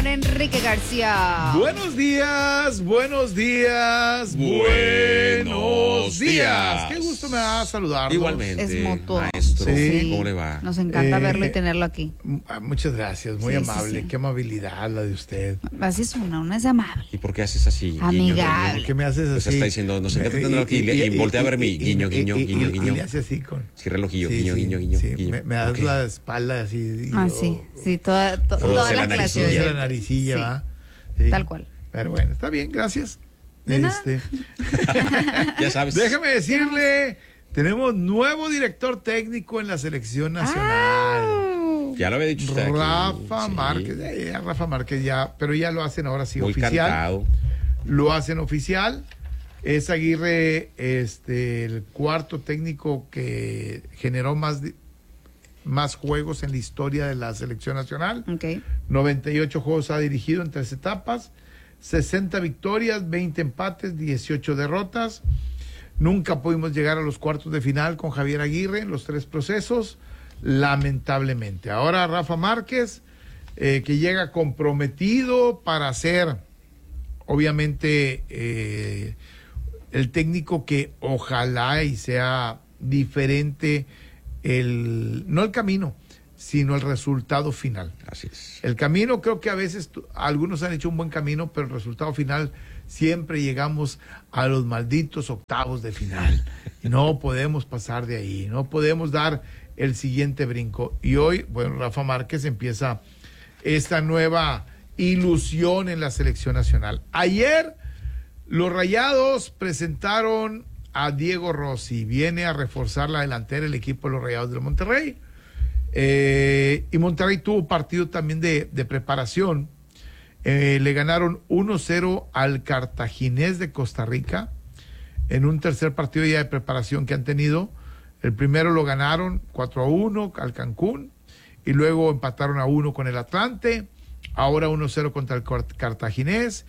Juan Enrique García. Buenos días, buenos días, buenos días. Qué gusto me da saludarlos. Igualmente, Es mutuo. maestro. Sí. ¿Cómo le va? Nos encanta verlo y tenerlo aquí. Muchas gracias, muy Sí, amable. sí. Qué amabilidad la de usted. Así es una es amable. ¿Y por qué haces así? Amigable. ¿Por qué me haces Pues así? está diciendo, nos encanta tenerlo aquí. Y voltea a ver mi guiño, guiño, guiño, Y guiño. le hace así con... Sí, relojillo, Sí, guiño, sí, guiño, guiño, sí. guiño. Me das Ok. la espalda así. y Sí, yo- toda Produce la la clase. naricilla. la naricilla, Sí. ¿va? Sí. Tal cual. Pero bueno, está bien, gracias. De nada. Ya sabes. Déjame decirle, tenemos nuevo director técnico en la selección nacional. Ya lo había dicho usted aquí. Rafa Sí. Márquez, Rafa Márquez ya, pero ya lo hacen ahora sí Muy oficial. cantado. Lo hacen oficial. Es Aguirre, el cuarto técnico que generó más juegos en la historia de la selección nacional. Ok. 98 juegos ha dirigido en 3 etapas, 60 victorias, 20 empates, 18 derrotas. Nunca pudimos llegar a los cuartos de final con Javier Aguirre en los 3 procesos, lamentablemente. Ahora Rafa Márquez, que llega comprometido para ser, obviamente, el técnico que ojalá y sea diferente, no el camino, sino el resultado final. Así es. El camino, creo que a veces algunos han hecho un buen camino, pero el resultado final siempre llegamos a los malditos octavos de final. Y no podemos pasar de ahí, no podemos dar el siguiente brinco. Y hoy, bueno, Rafa Márquez empieza esta nueva ilusión en la selección nacional. Ayer los Rayados presentaron a Diego Rossi, viene a reforzar la delantera el equipo de los Rayados del Monterrey. Y Monterrey tuvo partido también de preparación. Le ganaron 1-0 al Cartaginés de Costa Rica en un tercer partido ya de preparación que han tenido. El primero lo ganaron 4-1 al Cancún y luego empataron a 1 con el Atlante. Ahora 1-0 contra el Cartaginés.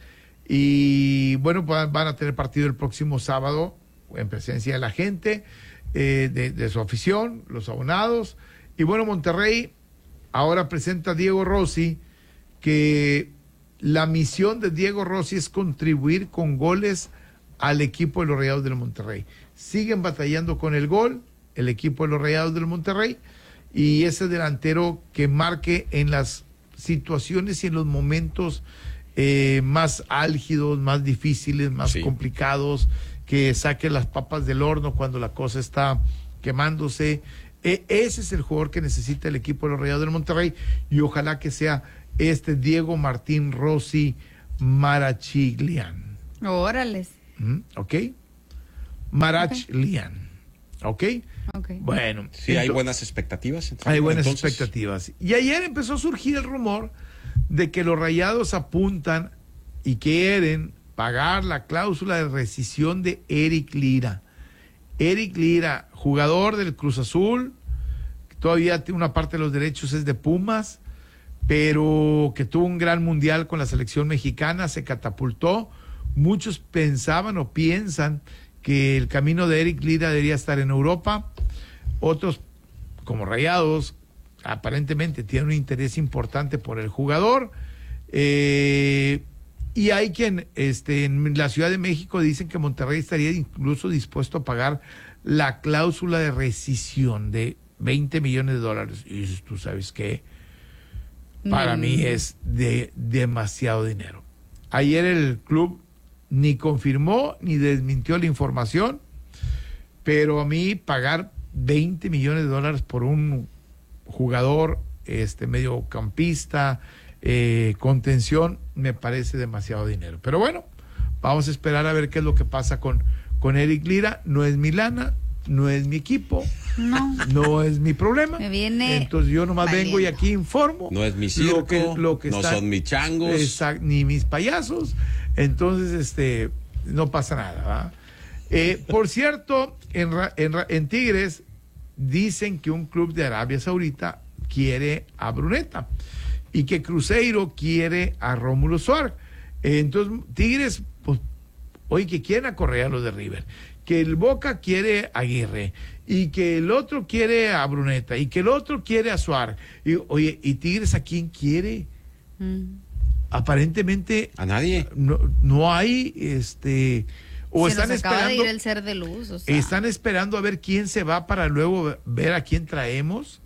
Y bueno, van a tener partido el próximo sábado en presencia de la gente, de su afición, los abonados. Y bueno, Monterrey ahora presenta a Diego Rossi, que la misión de Diego Rossi es contribuir con goles al equipo de los Rayados del Monterrey. Siguen batallando con el gol, el equipo de los Rayados del Monterrey, y ese delantero que marque en las situaciones y en los momentos más álgidos, más difíciles, más complicados, que saque las papas del horno cuando la cosa está quemándose. Ese es el jugador que necesita el equipo de los Rayados del Monterrey, y ojalá que sea Diego Martín Rossi Marachiglian. Órales. ¿Ok? Marachiglian. ¿Ok? Ok. Bueno. Sí, hay buenas expectativas. Hay buenas expectativas. Y ayer empezó a surgir el rumor de que los Rayados apuntan y quieren pagar la cláusula de rescisión de Eric Lira. Eric Lira, jugador del Cruz Azul, que todavía tiene una parte de los derechos, es de Pumas, pero que tuvo un gran mundial con la selección mexicana, se catapultó. Muchos pensaban o piensan que el camino de Eric Lira debería estar en Europa. Otros, como Rayados, aparentemente tienen un interés importante por el jugador. Y hay quien en la Ciudad de México dicen que Monterrey estaría incluso dispuesto a pagar la cláusula de rescisión de $20 millones. Y dices, tú sabes que para mí es de demasiado dinero. Ayer el club ni confirmó ni desmintió la información, pero a mí pagar $20 millones por un jugador mediocampista, contención, me parece demasiado dinero. Pero bueno, vamos a esperar a ver qué es lo que pasa con Eric Lira. No es mi lana, no es mi equipo, no es mi problema. Me viene entonces yo nomás vengo y aquí informo. No es mi circo, lo que no está, son mis changos. ni mis payasos. Entonces, no pasa nada, ¿va? Por cierto, en Tigres dicen que un club de Arabia Saudita quiere a Bruneta y que Cruzeiro quiere a Rómulo Suárez. Entonces, Tigres, pues, oye, que quieren a Correa, los de River, que el Boca quiere a Aguirre, y que el otro quiere a Bruneta, y que el otro quiere a Suárez. Y, oye, ¿y Tigres a quién quiere? aparentemente A nadie. no hay, o Se están nos acaba de esperando, ir el ser de luz, o sea. están esperando a ver quién se va para luego ver a quién traemos.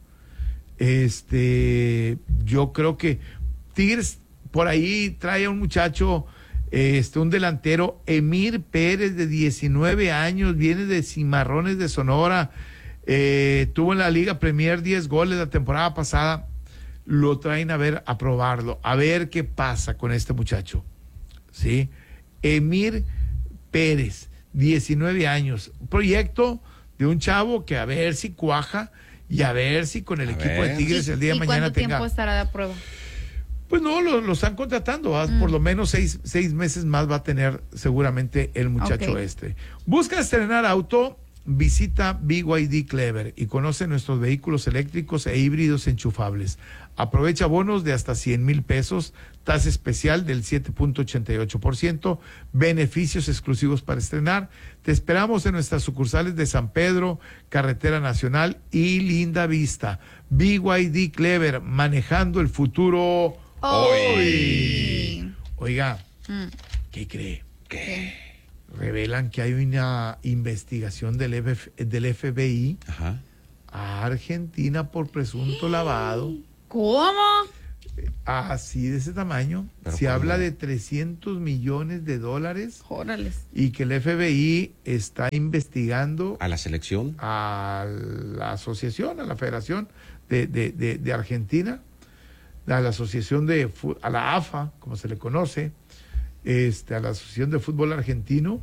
Yo creo que Tigres por ahí trae a un muchacho, un delantero, Emir Pérez, de 19 años, viene de Cimarrones de Sonora, tuvo en la Liga Premier 10 goles la temporada pasada. Lo traen a probarlo, a ver qué pasa con este muchacho, ¿sí? Emir Pérez, 19 años, proyecto de un chavo que a ver si cuaja y a ver si con el equipo de Tigres el día de mañana ¿Cuánto tiempo tenga... estará de prueba? Pues no, lo están contratando, por lo menos seis meses más va a tener seguramente el muchacho Ok. Busca estrenar auto, visita BYD Clever y conoce nuestros vehículos eléctricos e híbridos enchufables. Aprovecha bonos de hasta 100,000 pesos, tasa especial del 7.88%, beneficios exclusivos para estrenar. Te esperamos en nuestras sucursales de San Pedro, Carretera Nacional y Linda Vista. BYD Clever, manejando el futuro hoy. Oiga, ¿qué cree? ¿Qué? Revelan que hay una investigación del FBI Ajá. a Argentina por presunto lavado. ¿Cómo? Así de ese tamaño. Pero Se ¿cómo? habla de 300 millones de dólares Órales. y que el FBI está investigando A la selección. a la asociación, a la Federación de Argentina, a la asociación a la AFA, como se le conoce, a la Asociación de Fútbol Argentino,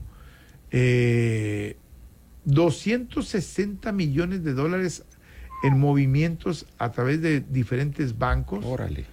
260 millones de dólares en movimientos a través de diferentes bancos. Órale.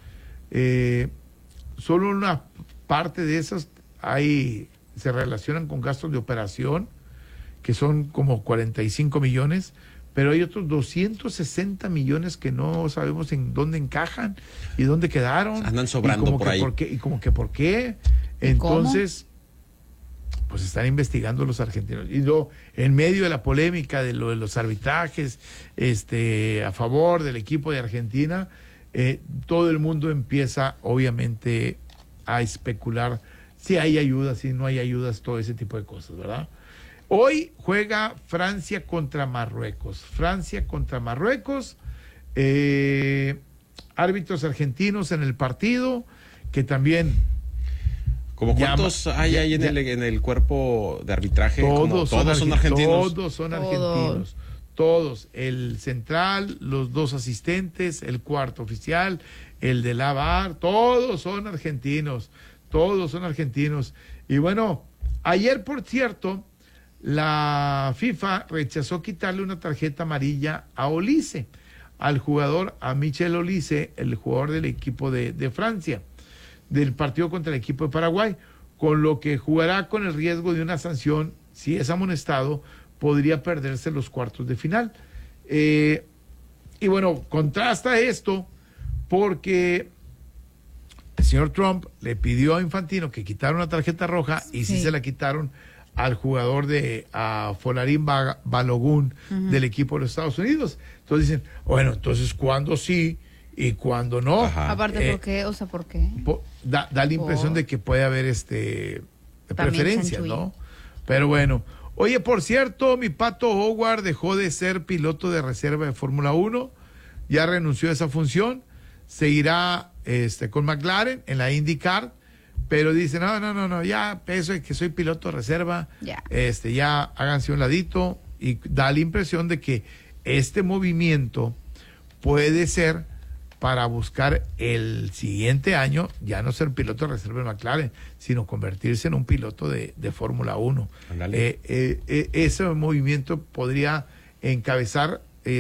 Solo una parte de esas se relacionan con gastos de operación, que son como 45 millones, pero hay otros 260 millones que no sabemos en dónde encajan y dónde quedaron. Andan sobrando y como por que ahí. ¿Por qué? Entonces, pues están investigando los argentinos. Y en medio de la polémica de los arbitrajes, a favor del equipo de Argentina, todo el mundo empieza, obviamente, a especular si hay ayudas, si no hay ayudas, todo ese tipo de cosas, ¿verdad? Hoy juega Francia contra Marruecos. Francia contra Marruecos. Árbitros argentinos en el partido, que también... ¿Cómo cuántos hay ahí en el cuerpo de arbitraje? Todos son argentinos. Todos son argentinos. Todos. El central, los dos asistentes, el cuarto oficial, el de la VAR, todos son argentinos. Todos son argentinos. Y bueno, ayer, por cierto, la FIFA rechazó quitarle una tarjeta amarilla a Olise, al jugador, a Michel Olise, el jugador del equipo de Francia, del partido contra el equipo de Paraguay, con lo que jugará con el riesgo de una sanción. Si es amonestado, podría perderse los cuartos de final. Y bueno, contrasta esto porque el señor Trump le pidió a Infantino que quitara una tarjeta roja y sí se la quitaron al jugador a Folarín Balogun del equipo de los Estados Unidos. Entonces dicen, bueno, entonces ¿cuándo sí y cuándo no? Ajá. Aparte, ¿por qué? O sea, ¿por qué? Da la impresión de que puede haber preferencias, chanchullo. ¿no? Pero bueno. Oye, por cierto, mi Pato Howard dejó de ser piloto de reserva de Fórmula 1, ya renunció a esa función, seguirá con McLaren en la IndyCar, pero dice, no, ya eso de que soy piloto de reserva, ya háganse un ladito, y da la impresión de que este movimiento puede ser para buscar el siguiente año ya no ser piloto de reserva de McLaren, sino convertirse en un piloto de Fórmula 1. Ese movimiento podría encabezar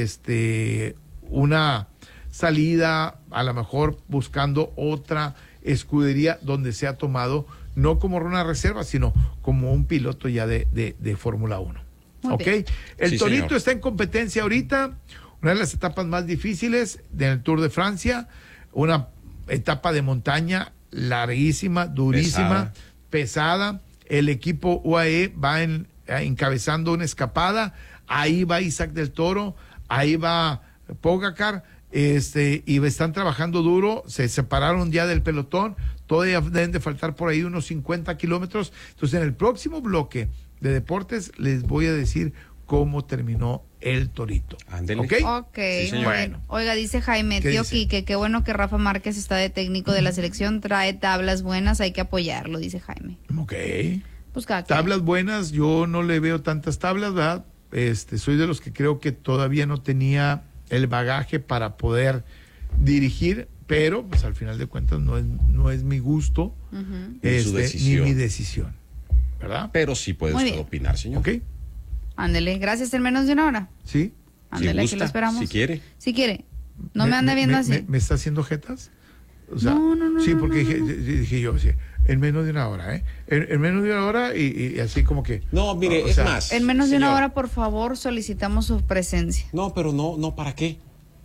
una salida, a lo mejor buscando otra escudería donde sea tomado, no como una reserva, sino como un piloto ya de Fórmula 1. ¿Ok? El Sí, Torito señor. está en competencia ahorita, una de las etapas más difíciles del Tour de Francia, una etapa de montaña larguísima, durísima, pesada. El equipo UAE va encabezando una escapada, ahí va Isaac del Toro, ahí va Pogacar, y están trabajando duro, se separaron ya del pelotón, todavía deben de faltar por ahí unos 50 kilómetros. Entonces, en el próximo bloque de deportes les voy a decir cómo terminó el Torito. Ándele. ¿Ok? Ok, Sí, señor. bueno. Oiga, dice Jaime, ¿Qué tío dice? Quique, qué bueno que Rafa Márquez está de técnico de la selección, trae tablas buenas, hay que apoyarlo, dice Jaime. Ok. Pues cada quien. Tablas buenas, yo no le veo tantas tablas, ¿verdad? Soy de los que creo que todavía no tenía el bagaje para poder dirigir, pero pues al final de cuentas no es mi gusto, Ujú. Ni su ni decisión. mi decisión, ¿verdad? Pero sí puede Muy usted bien. opinar, señor. ¿Ok? Ándele, gracias en menos de una hora. ¿Sí? Ándele, aquí gusta, lo esperamos. si quiere. Si quiere. No me anda viendo así. ¿Me está haciendo jetas? O sea, No, sí, no, porque no, dije yo, sí, en menos de una hora, ¿eh? En menos de una hora y así como que... No, mire, o es sea, más. En menos de una señor. hora, por favor, solicitamos su presencia. No, pero no, ¿para qué?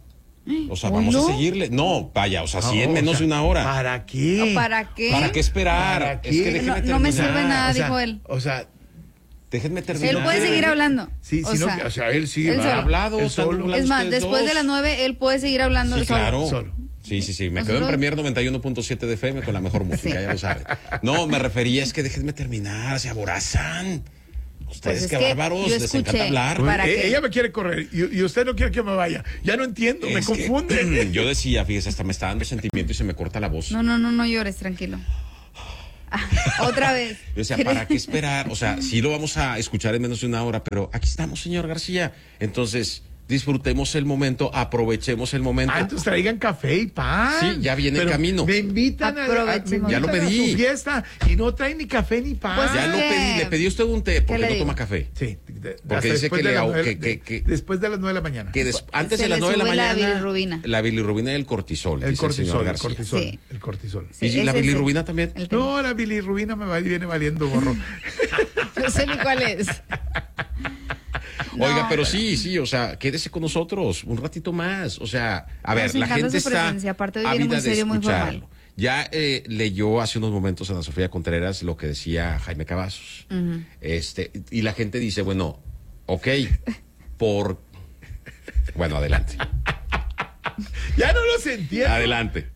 O sea, vamos ¿Oílo? a seguirle. No, vaya, o sea, sí no, en o menos sea, de una hora. ¿Para qué? ¿Para qué? ¿Para qué esperar? ¿Para Es qué? que déjenme No me terminar. sirve nada, O sea, dijo él. O sea, Déjenme terminar. Él puede seguir hablando. sí, O sí, sea, o sea, él sí él va solo. Ha hablado, él están solo. hablando Es más, ustedes después dos. de las 9, él puede seguir hablando Sí, solo. claro. Solo. Sí. Me Nosotros- quedo en Premier 91.7 de FM con la mejor música, Sí. ya lo saben. No, me refería, es que déjenme terminar, se aborazan. Ustedes, Pues qué es que bárbaros, yo les encanta escuché. hablar. ¿Para qué? Ella me quiere correr y usted no quiere que me vaya. Ya no entiendo, me Es que, confunde. yo decía, fíjese, hasta me está dando sentimiento y se me corta la voz. No llores, tranquilo. Ah, otra vez. Yo decía, ¿para qué esperar? O sea, sí lo vamos a escuchar en menos de una hora, pero aquí estamos, señor García. Entonces, disfrutemos el momento, aprovechemos el momento. Entonces traigan café y pan. Sí, ya viene el Pero camino. Me invitan Aprovechemos. Ya lo a pedí. su fiesta y no traen ni café ni pan. Pues Ya lo ¿qué? pedí, le pedí a usted un té, porque le no digo? toma café. Sí, Porque hasta dice después que de le las hago- 9 que- después de las 9 de la mañana. Que antes Se de las le 9 de la sube la mañana. bilirrubina. La bilirrubina y el cortisol. El dice el señor cortisol, el García. cortisol, Sí. el cortisol. Sí, ¿Y la es ese. bilirrubina también? El tema. No, la bilirrubina viene valiendo gorro. No sé ni cuál es. Oiga, No. pero sí, o sea, quédese con nosotros un ratito más. O sea, a ver, Nos la encanta gente su está presencia, aparte hoy viene ávida muy de serio, muy escucharlo. formal. Ya leyó hace unos momentos Ana Sofía Contreras lo que decía Jaime Cavazos. Y la gente dice, bueno, ok, bueno, adelante. Ya no los entiendo. Adelante.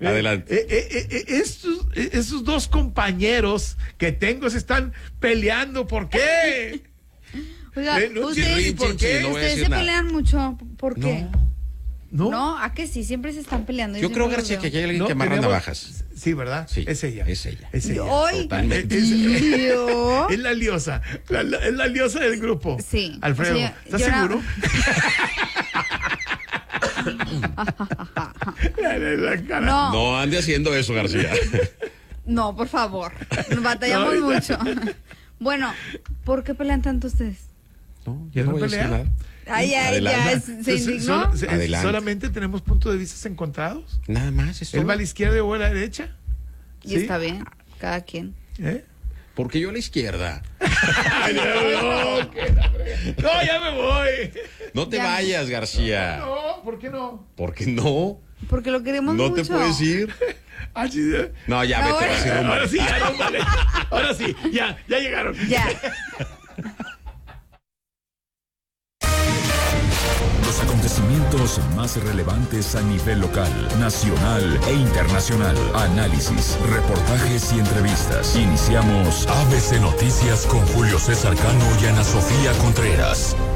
Esos dos compañeros que tengo se están peleando. ¿Por qué? Oiga, No ustedes, entiendo por qué. no voy a ustedes decir se nada. pelean mucho. ¿Por qué? ¿No? No, ¿a que sí? Siempre se están peleando. Yo creo, siempre los García, que veo. aquí hay alguien No, que amarra tenemos- navajas. Sí, ¿verdad? Sí, es ella. es ella. Es ella. Ay, Totalmente. tío. Es la liosa. Es la liosa del grupo. Sí. Alfredo, O sea, ¿estás yo era- seguro? La cara. No, No ande haciendo eso, García. no, por favor. Batallamos No, mucho. Bueno, ¿por qué pelean tanto ustedes? No, ¿Ya yo no voy a decir pelea? nada. Ay, Adelante. ya, se indignó. Adelante. Solamente tenemos puntos de vista encontrados. Nada más, es Él todo. va a la izquierda y yo a la derecha. Y ¿Sí? está bien, cada quien. ¿Eh? Porque yo a la izquierda. Ay, ya me voy. No, ya me voy. No te Ya. vayas, García. No, ¿por qué no? ¿Por qué no? Porque lo queremos No mucho. te puedes ir. Ah, sí, ya. No, ya No, vete, vas a ir Ahora rumbo. sí, ya, no, vale. Ahora sí, ya llegaron. Ya. Los acontecimientos más relevantes a nivel local, nacional e internacional. Análisis, reportajes y entrevistas. Iniciamos ABC Noticias con Julio César Cano y Ana Sofía Contreras.